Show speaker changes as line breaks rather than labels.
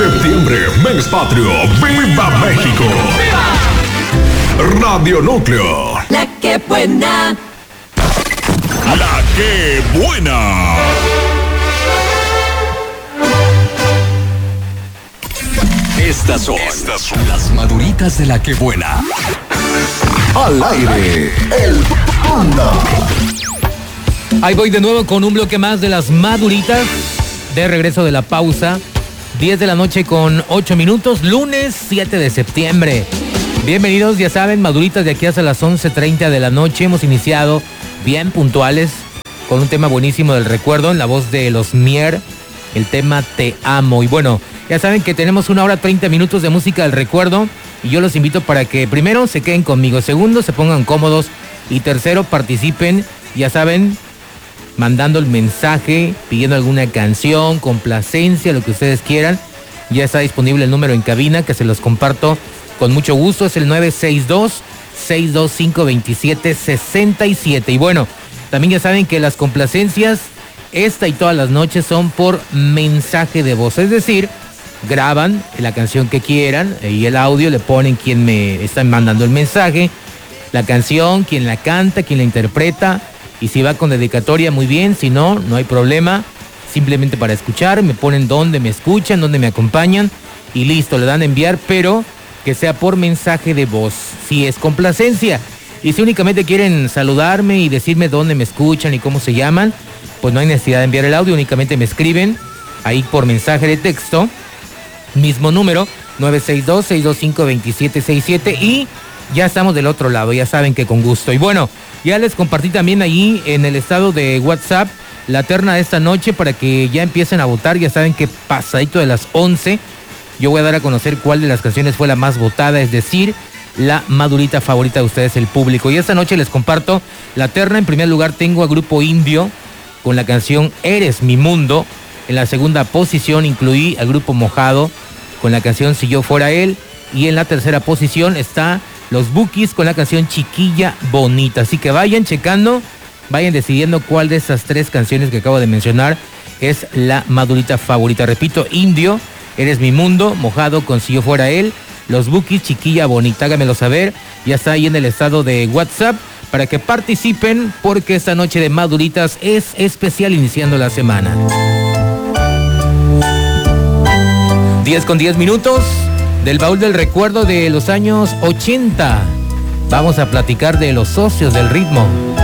Septiembre, mes patrio, ¡viva México! ¡Viva! Radio Núcleo.
La que buena.
La que buena. Estas son las maduritas de la que buena. Al aire, el Panda.
Ahí voy de nuevo con un bloque más de las maduritas. De regreso de la pausa. 10 de la noche con 8 minutos. Lunes 7 de septiembre. Bienvenidos, ya saben, maduritas de aquí hasta las 11:30 de la noche. Hemos iniciado bien puntuales con un tema buenísimo del recuerdo en la voz de los Mier. El tema Te Amo. Y bueno, ya saben que tenemos 1 hora 30 minutos de música del recuerdo. Y yo los invito para que primero se queden conmigo. Segundo, se pongan cómodos. Y tercero, participen, ya saben, mandando el mensaje, pidiendo alguna canción, complacencia, lo que ustedes quieran. Ya está disponible el número en cabina que se los comparto con mucho gusto. Es el 962-625-2767. Y bueno, también ya saben que las complacencias, esta y todas las noches, son por mensaje de voz. Es decir, graban la canción que quieran y el audio le ponen quién me está mandando el mensaje, la canción, quién la canta, quién la interpreta. Y si va con dedicatoria, muy bien. Si no, no hay problema. Simplemente para escuchar, me ponen dónde me escuchan, dónde me acompañan. Y listo, le dan a enviar, pero que sea por mensaje de voz. Si es complacencia. Y si únicamente quieren saludarme y decirme dónde me escuchan y cómo se llaman, pues no hay necesidad de enviar el audio. Únicamente me escriben ahí por mensaje de texto. Mismo número, 962-625-2767. Y ya estamos del otro lado, ya saben que con gusto. Y bueno, ya les compartí también ahí en el estado de WhatsApp la terna de esta noche para que ya empiecen a votar. Ya saben que pasadito de las 11 yo voy a dar a conocer cuál de las canciones fue la más votada, es decir, la madurita favorita de ustedes, el público. Y esta noche les comparto la terna. En primer lugar tengo a Grupo Indio con la canción Eres mi mundo. En la segunda posición incluí al Grupo Mojado con la canción Si yo fuera él. Y en la tercera posición está Los Bukis con la canción Chiquilla Bonita. Así que vayan checando, vayan decidiendo cuál de esas 3 canciones que acabo de mencionar es la madurita favorita. Repito, Indio, Eres mi mundo, Mojado con Si yo fuera él, Los Bukis, Chiquilla Bonita. Háganmelo saber, ya está ahí en el estado de WhatsApp para que participen, porque esta noche de maduritas es especial iniciando la semana. 10 con 10 minutos. Del baúl del recuerdo de los años 80. Vamos a platicar de los socios del ritmo.